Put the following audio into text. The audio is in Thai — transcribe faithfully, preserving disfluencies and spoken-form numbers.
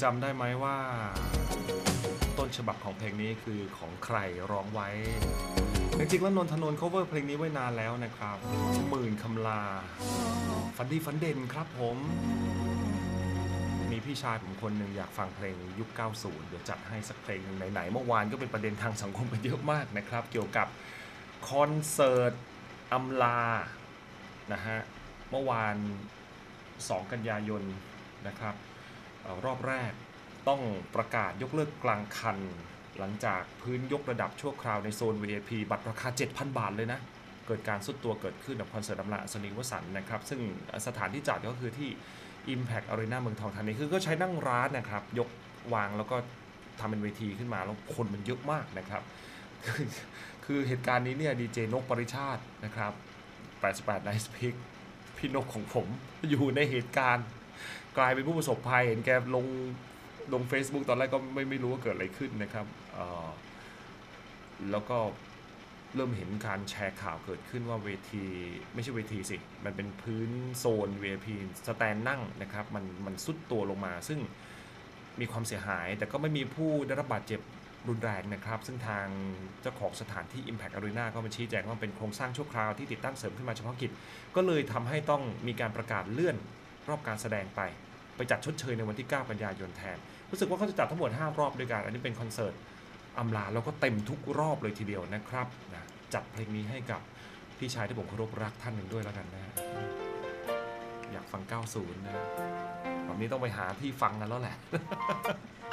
จำได้ไหมว่าต้นฉบับของเพลงนี้คือของใครร้องไว้จริงๆแล้วนนทนนท์ cover เพลงนี้ไว้นานแล้วนะครับหมื่นคำลาฝันดีฝันเด่นครับผมมีพี่ชายผมคนหนึ่งอยากฟังเพลงยุคเก้าสิบเดี๋ยวจัดให้สักเพลงไหนๆเมื่อวานก็เป็นประเด็นทางสังคมกันเยอะมากนะครับเกี่ยวกับคอนเสิร์ตอำลานะฮะเมื่อวานสองกันยายนนะครับรอบแรกต้องประกาศยกเลิกกลางคันหลังจากพื้นยกระดับชั่วคราวในโซน วี ไอ พี บัตรราคา เจ็ดพัน บาทเลยนะเกิดการซุดตัวเกิดขึ้นกับคอนเสิร์ตอำลาอัศนีวสันต์นะครับซึ่งสถานที่จัดก็คือที่ Impact Arena เมืองทองธานีคือก็ใช้นั่งร้านนะครับยกวางแล้วก็ทำเป็นเวทีขึ้นมาแล้วคนมันเยอะมากนะครับคือคือเหตุการณ์นี้เนี่ยดีเจนกปริชาตินะครับแปดสิบแปด Nice Pick พี่นกของผมอยู่ในเหตุการณ์กลายเป็นผู้ประสบภัยเห็นแกลงลง Facebook ตอนแรกก็ไม่ไม่รู้ว่าเกิดอะไรขึ้นนะครับแล้วก็เริ่มเห็นการแชร์ข่าวเกิดขึ้นว่าเวทีไม่ใช่เวทีสิมันเป็นพื้นโซน วี ไอ พี สแตนนั่งนะครับมันมันซุดตัวลงมาซึ่งมีความเสียหายแต่ก็ไม่มีผู้ได้รับบาดเจ็บรุนแรงนะครับซึ่งทางเจ้าของสถานที่ Impact Arena ก็มาชี้แจงว่าเป็นโครงสร้างชั่วคราวที่ติดตั้งเสริมขึ้นมาเฉพาะกิจก็เลยทำให้ต้องมีการประกาศเลื่อนรอบการแสดงไปไปจัดชดเชยในวันที่เก้ากันยายนแทนรู้สึกว่าเขาจะจัดทั้งหมดห้ารอบด้วยกันอันนี้เป็นคอนเสิร์ตอำลาแล้วก็เต็มทุกรอบเลยทีเดียวนะครับนะจัดเพลงนี้ให้กับพี่ชายที่ผมเคารพรักท่านหนึ่งด้วยแล้วกันนะอยากฟังเก้าสิบนะแบบนี้ต้องไปหาที่ฟังกันแล้วแหละ